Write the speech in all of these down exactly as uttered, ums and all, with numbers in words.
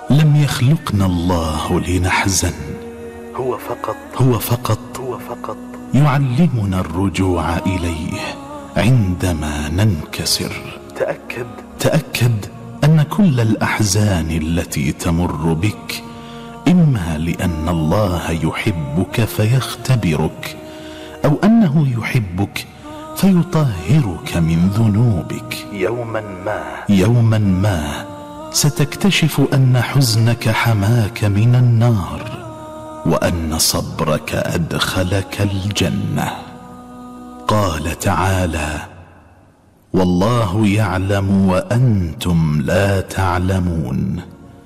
لم يخلقنا الله لنحزن، هو فقط هو فقط هو فقط يعلمنا الرجوع إليه عندما ننكسر. تأكد تأكد أن كل الأحزان التي تمر بك إما لأن الله يحبك فيختبرك، أو أنه يحبك فيطهرك من ذنوبك. يوما ما يوما ما ستكتشف أن حزنك حماك من النار، وأن صبرك أدخلك الجنة. قال تعالى: والله يعلم وأنتم لا تعلمون.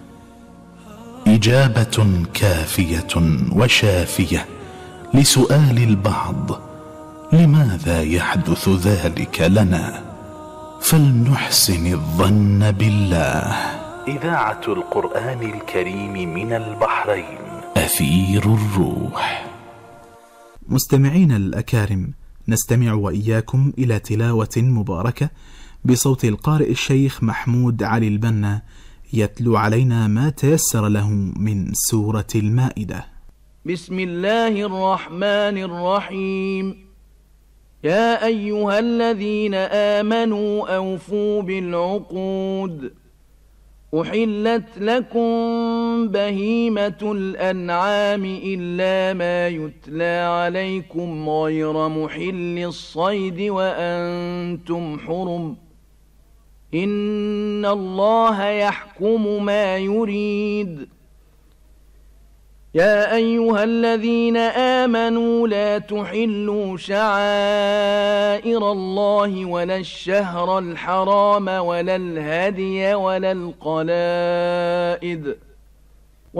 إجابة كافية وشافية لسؤال البعض: لماذا يحدث ذلك لنا؟ فلنحسن الظن بالله. إذاعة القرآن الكريم من البحرين، أثير الروح. مستمعين الأكارم، نستمع وإياكم إلى تلاوة مباركة بصوت القارئ الشيخ محمود علي البنا، يتلو علينا ما تيسر له من سورة المائدة. بسم الله الرحمن الرحيم. يا أيها الذين آمنوا أوفوا بالعقود، أحلت لكم بهيمة الأنعام إلا ما يتلى عليكم غير محل الصيد وأنتم حرم، إن الله يحكم ما يريد. يا أيها الذين آمنوا لا تحلوا شعائر الله ولا الشهر الحرام ولا الهدي ولا القلائد